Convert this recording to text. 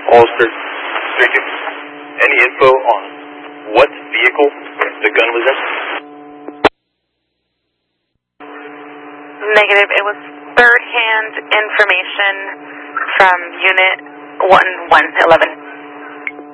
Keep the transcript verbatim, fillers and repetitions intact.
Ulster. Speaking. Any info on what vehicle the gun was in? Negative. It was third-hand information from Unit one one eleven.